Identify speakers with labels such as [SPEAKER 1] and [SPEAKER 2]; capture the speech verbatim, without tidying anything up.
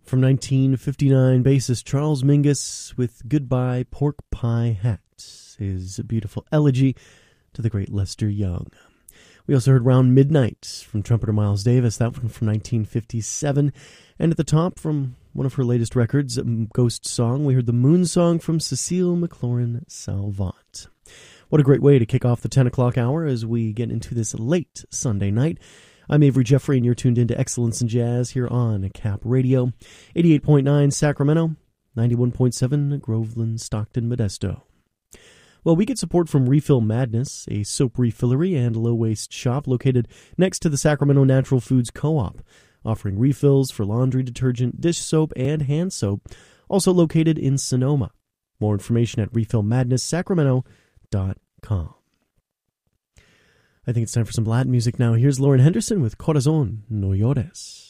[SPEAKER 1] From nineteen fifty-nine, bassist Charles Mingus with Goodbye Pork Pie Hat, his beautiful elegy to the great Lester Young. We also heard Round Midnight from trumpeter Miles Davis, that one from nineteen fifty-seven. And at the top, from one of her latest records, Ghost Song, we heard the Moon Song from Cecile McLaurin Salvant. What a great way to kick off the ten o'clock hour as we get into this late Sunday night. I'm Avery Jeffrey, and you're tuned into Excellence in Jazz here on Cap Radio. eighty-eight point nine Sacramento, ninety-one point seven Groveland, Stockton, Modesto. Well, we get support from Refill Madness, a soap refillery and low-waste shop located next to the Sacramento Natural Foods Co-op, offering refills for laundry detergent, dish soap, and hand soap, also located in Sonoma. More information at refill madness sacramento dot com. I think it's time for some Latin music now. Here's Lauren Henderson with Corazón No Llores.